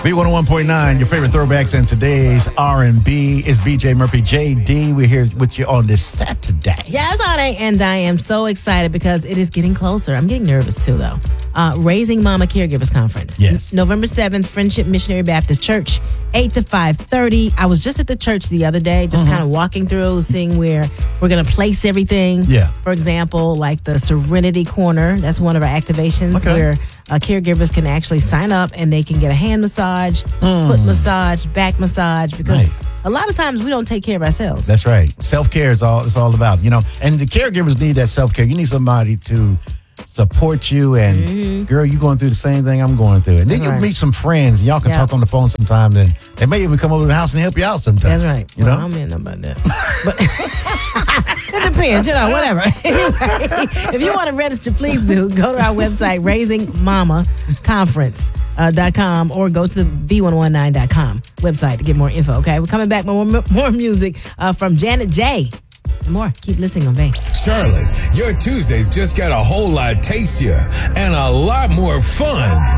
B101.9, your favorite throwbacks and today's R&B is BJ Murphy, JD. We're here with you on this Saturday. Yes, honey, and I am so excited because it is getting closer. I'm getting nervous too, though. Raising Mama Caregivers Conference. Yes. November 7th, Friendship Missionary Baptist Church, 8 to 5:30. I was just at the church the other day, just kind of walking through, seeing where we're going to place everything. Yeah. For example, like the Serenity Corner. That's one of our activations where caregivers can actually sign up and they can get a hand massage, foot massage, back massage, because a lot of times we don't take care of ourselves. That's right. Self-care is all it's all about, you know. And the caregivers need that self-care. You need somebody to support you, and girl, you going through the same thing I'm going through. And then you meet some friends, and y'all can talk on the phone sometimes, and they may even come over to the house and help you out sometimes. That's right. You know? I don't mean nothing about that. But it depends, you know, whatever. Anyway, if you want to register, please do. Go to our website, raisingmamaconference.com, or go to the v119.com website to get more info, okay? We're coming back with more music from Janet J. More. Keep listening on Bay. Charlotte, your Tuesdays just got a whole lot tastier and a lot more fun.